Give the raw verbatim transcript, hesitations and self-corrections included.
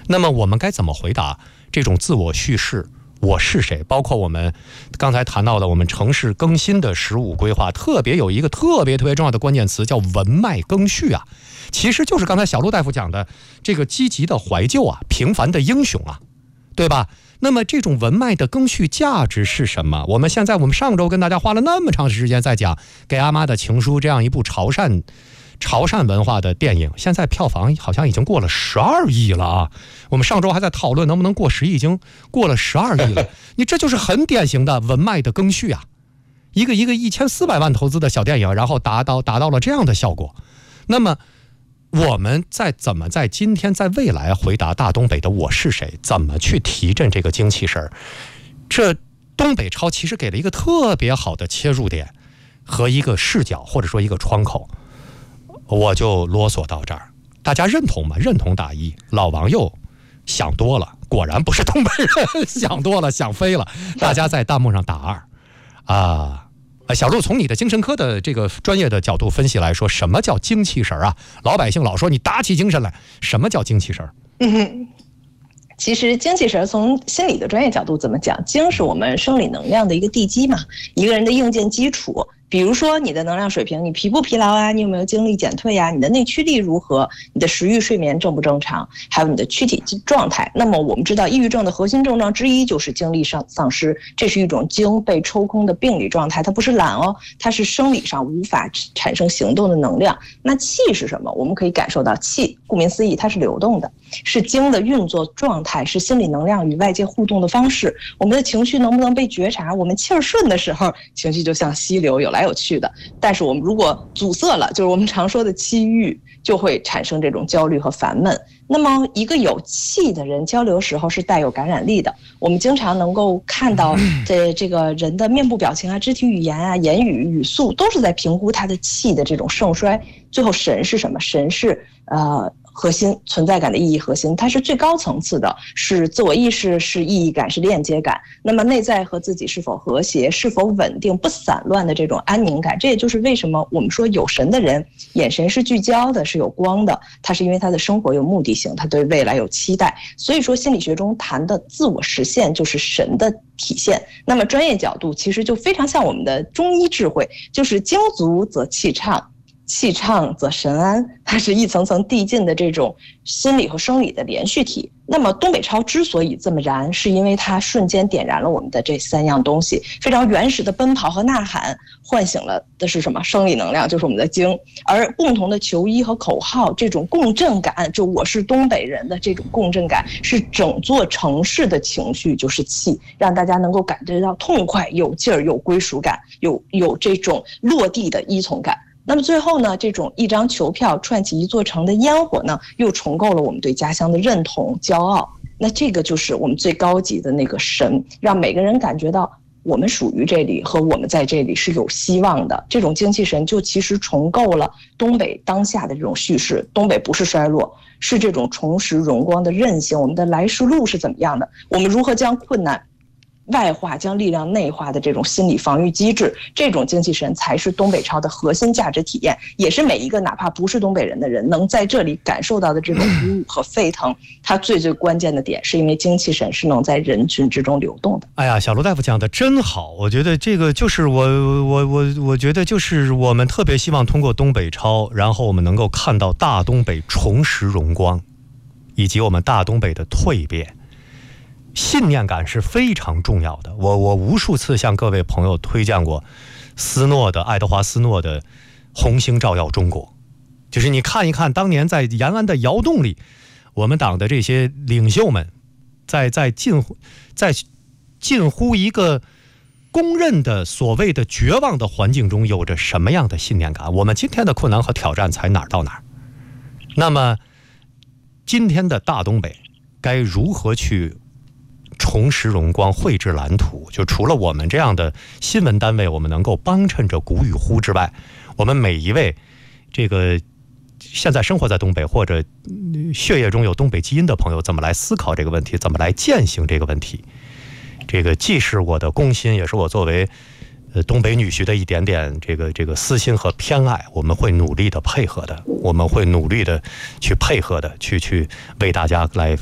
那么我们该怎么回答这种自我叙事？我是谁？包括我们刚才谈到的我们城市更新的十五规划，特别有一个特别特别重要的关键词叫文脉更续啊，其实就是刚才小陆大夫讲的这个积极的怀旧啊，平凡的英雄啊，对吧？那么这种文脉的更续价值是什么？我们现在我们上周跟大家花了那么长时间在讲《给阿妈的情书》这样一部潮汕潮汕文化的电影，现在票房好像已经过了十二亿了啊！我们上周还在讨论能不能过十亿，已经过了十二亿了。你这就是很典型的文脉的更续啊！一个一个一千四百万投资的小电影，然后达到达到了这样的效果。那么我们在怎么在今天在未来回答大东北的我是谁？怎么去提振这个精气神？这东北超其实给了一个特别好的切入点和一个视角，或者说一个窗口。我就啰嗦到这儿，大家认同吗？认同打一。老王又想多了，果然不是东北人，想多了，想飞了。大家在弹幕上打二啊。小陆，从你的精神科的这个专业的角度分析来说，什么叫精气神啊？老百姓老说你打起精神来，什么叫精气神？ 嗯，其实精气神从心理的专业角度怎么讲？精是我们生理能量的一个地基嘛，一个人的硬件基础。比如说你的能量水平，你疲不疲劳啊？你有没有精力减退呀？你的内驱力如何？你的食欲睡眠正不正常？还有你的躯体状态。那么我们知道，抑郁症的核心症状之一就是精力丧丧失，这是一种精被抽空的病理状态，它不是懒哦，它是生理上无法产生行动的能量。那气是什么？我们可以感受到气，顾名思义，它是流动的，是精的运作状态，是心理能量与外界互动的方式。我们的情绪能不能被觉察？我们气儿顺的时候，情绪就像溪流，有来有去的。但是我们如果阻塞了，就是我们常说的气郁，就会产生这种焦虑和烦闷。那么一个有气的人交流时候是带有感染力的，我们经常能够看到这这个人的面部表情啊、肢体语言啊、言语语速都是在评估他的气的这种盛衰。最后神是什么？神是呃核心存在感的意义核心，它是最高层次的，是自我意识，是意义感，是链接感。那么内在和自己是否和谐，是否稳定，不散乱的这种安宁感，这也就是为什么我们说有神的人眼神是聚焦的，是有光的，他是因为他的生活有目的性，他对未来有期待。所以说心理学中谈的自我实现就是神的体现。那么专业角度其实就非常像我们的中医智慧，就是精足则气畅，气畅则神安，它是一层层递进的这种心理和生理的连续体。那么东北超之所以这么燃，是因为它瞬间点燃了我们的这三样东西，非常原始的奔跑和呐喊，唤醒了的是什么？生理能量，就是我们的精。而共同的求医和口号，这种共振感，就我是东北人的这种共振感，是整座城市的情绪，就是气，让大家能够感觉到痛快、有劲儿、有归属感，有有这种落地的依从感。那么最后呢，这种一张球票串起一座城的烟火呢，又重构了我们对家乡的认同、骄傲。那这个就是我们最高级的那个神，让每个人感觉到我们属于这里和我们在这里是有希望的。这种精气神就其实重构了东北当下的这种叙事。东北不是衰落，是这种重拾荣光的韧性。我们的来时路是怎么样的？我们如何将困难外化，将力量内化的这种心理防御机制，这种精气神才是东北超的核心价值体验，也是每一个哪怕不是东北人的人能在这里感受到的这种鼓舞和沸腾。它最最关键的点是因为精气神是能在人群之中流动的。 哎呀，小卢大夫讲的真好，我觉得这个就是我我我我觉得就是我们特别希望通过东北超，然后我们能够看到大东北重拾荣光，以及我们大东北的蜕变。信念感是非常重要的。我我无数次向各位朋友推荐过斯诺的爱德华斯诺的《红星照耀中国》，就是你看一看当年在延安的窑洞里，我们党的这些领袖们在在近在近乎一个公认的所谓的绝望的环境中有着什么样的信念感。我们今天的困难和挑战才哪儿到哪儿。那么今天的大东北该如何去重拾荣光，绘制蓝图？就除了我们这样的新闻单位我们能够帮衬着鼓与呼之外，我们每一位这个现在生活在东北或者血液中有东北基因的朋友，怎么来思考这个问题，怎么来践行这个问题？这个既是我的公心，也是我作为呃东北女婿的一点点这个这个私心和偏爱。我们会努力的配合的，我们会努力的去配合的，去去为大家来